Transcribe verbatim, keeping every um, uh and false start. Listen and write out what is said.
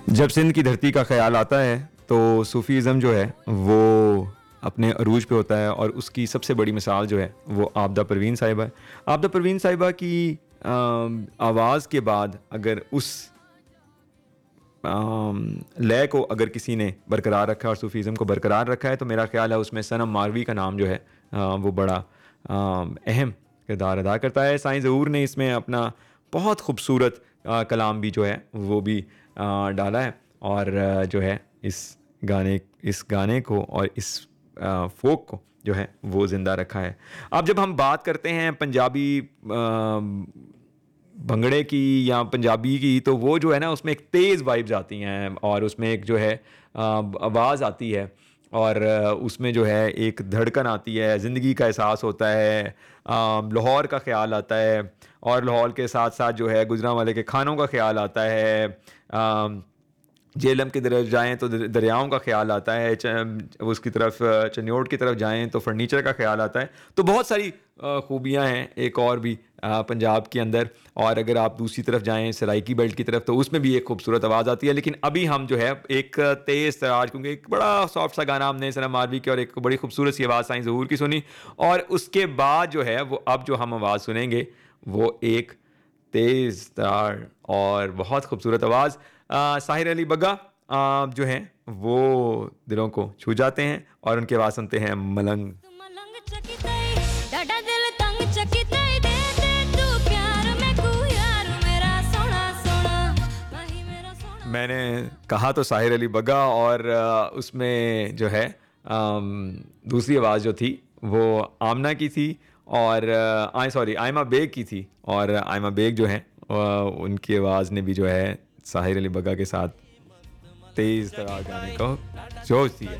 जब सिंध की धरती का ख़्याल आता है तो सूफ़ीज़्म जो है वो अपने अरूज पे होता है और उसकी सबसे बड़ी मिसाल जो है वो आबदा परवीन साहिबा है। आबदा परवीन साहिबा की अम, आवाज़ के बाद अगर उस अम, लय को अगर किसी ने बरकरार रखा और सूफ़ीज़्म को बरकरार रखा है तो मेरा ख़्याल है उसमें सनम मारवी का नाम जो है अ, वो बड़ा अम, अहम किरदार अदा करता है। साईं ज़हूर ने इसमें अपना बहुत खूबसूरत अ, कलाम भी जो है वो भी अ, डाला है और अ, जो है इस गाने इस गाने को और इस अ, फ़ोक को जो है वो ज़िंदा रखा है। अब जब हम बात करते हैं पंजाबी अ, भंगड़े की या पंजाबी की तो वो जो है ना उसमें एक तेज़ वाइब्स आती हैं और उसमें एक जो है अ, आवाज़ आती है और अ, उसमें जो है एक धड़कन आती है, ज़िंदगी का एहसास होता है, अ, लाहौर का ख़्याल आता है और लाहौर के साथ-साथ जो है गुजरांवाले के खानों का ख़्याल आता है। अ, झेलम की तरफ जाएँ तो दर दरियाओं का ख़्याल आता है, च उसकी तरफ अ, चन्योट की तरफ जाएँ तो फर्नीचर का ख़्याल आता है। तो बहुत सारी अ, खूबियाँ हैं एक और भी अ, पंजाब के अंदर और अगर आप दूसरी तरफ जाएँ सराइकी बेल्ट की तरफ तो उसमें भी एक खूबसूरत आवाज़ आती है। लेकिन अभी हम जो है एक तेज़ तराज क्योंकि एक बड़ा सॉफ्ट सा गाना हमने सनम मारवी की और एक बड़ी खूबसूरत सी आवाज़ साईं ज़हूर की सुनी और उसके बाद जो है वो अब जो हम आवाज़ सुनेंगे वो एक तेज़ तरार और बहुत खूबसूरत आवाज़ अ, साहिर अली बग्गा अ, जो हैं वो दिलों को छू जाते हैं और उनकी आवाज़ सुनते हैं मलंग। मलंग चकितई डाडा दिल तंग चकितई दे दे तू प्यार में कू यार मेरा सोना सोना वही मेरा सोना मैंने कहा तो साहिर अली बग्गा और अ, उसमें जो है अम, दूसरी आवाज़ जो थी वो आमना की थी और आई सॉरी आयमा बेग की थी और आयमा बेग जो हैं अ, उनकी आवाज़ ने भी जो है साहिर अली बग्गा के साथ तेज़ तरार गाने को जोश दिया।